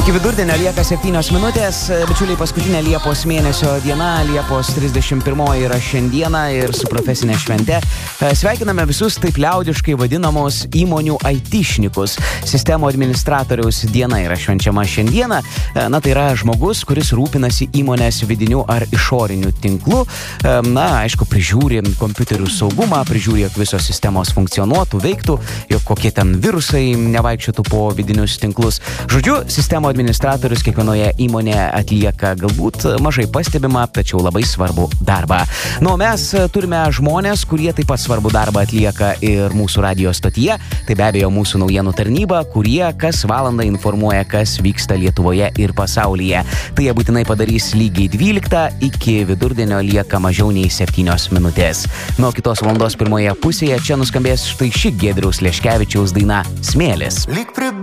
Iki vidurdienio lieka 7 minutės, bičiuliai, paskutinė Liepos mėnesio diena, Liepos 31 yra šiandieną ir su profesinė švente. Sveikiname visus taip liaudiškai vadinamos įmonių IT-šnikus. Sistemų administratoriaus diena yra švenčiama šiandieną. Na, tai yra žmogus, kuris rūpinasi įmonės vidiniu ar išoriniu tinklu. Na, aišku, prižiūri kompiuterių saugumą, prižiūri, jog visos sistemos funkcionuotų, veiktų, jog kokie ten virusai nevaikščiotų po vidinius tinklus. Žodžiu, sistemų administratorius kiekvienoje įmonėje atlieka galbūt mažai pastebimą, tačiau labai svarbų darbą. Nu, mes turime žmonės, kurie taip pat svarbų darbą atlieka ir mūsų radijo stotyje. Tai be abejo mūsų naujienų tarnyba, kurie kas valandą informuoja, kas vyksta Lietuvoje ir pasaulyje. Tai jie būtinai padarys lygiai 12, iki vidurdienio lieka mažiau nei 7 minutės. Nuo kitos valandos pirmoje pusėje čia nuskambės štai ši Giedriaus Leškevičiaus daina Smėlis.